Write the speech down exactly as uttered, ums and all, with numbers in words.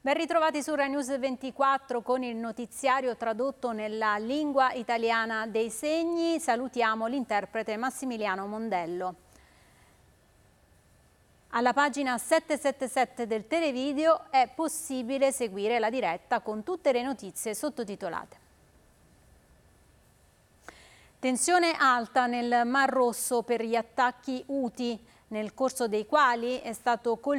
Ben ritrovati su Rai News ventiquattro con il notiziario tradotto nella lingua italiana dei segni. Salutiamo l'interprete Massimiliano Mondello. Alla pagina settecentosettantasette del televideo è possibile seguire la diretta con tutte le notizie sottotitolate. Tensione alta nel Mar Rosso per gli attacchi Houthi, nel corso dei quali è stato colpito